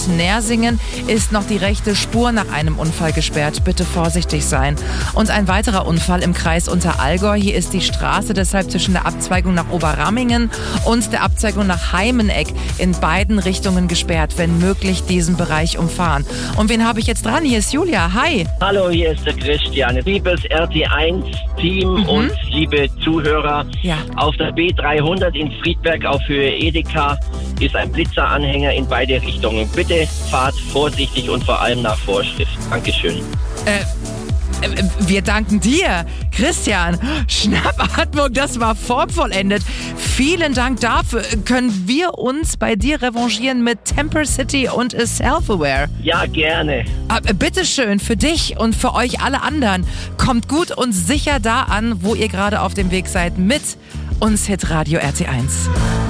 Nersingen ist noch die rechte Spur nach einem Unfall gesperrt. Bitte vorsichtig sein. Und ein weiterer Unfall im Kreis Unterallgäu. Hier ist die Straße deshalb zwischen der Abzweigung nach Oberrammingen und der Abzweigung nach Heimeneck in beiden Richtungen gesperrt. Wenn möglich, diesen Bereich umfahren. Und wen habe ich jetzt dran? Hier ist Julia. Hi. Hallo, hier ist der Christian. Liebes RT1-Team und liebe Zuhörer. Ja. Auf der B300 in Friedberg auf Höhe Edeka ist ein Blitzeranhänger in beide Richtungen. Bitte fahrt vorsichtig und vor allem nach Vorschrift. Dankeschön. Wir danken dir, Christian. Schnappatmung, das war formvollendet. Vielen Dank dafür. Können wir uns bei dir revanchieren mit Temper City und Self-Aware? Ja, gerne. Bitteschön, für dich und für euch alle anderen. Kommt gut und sicher da an, wo ihr gerade auf dem Weg seid mit uns Hitradio RT1.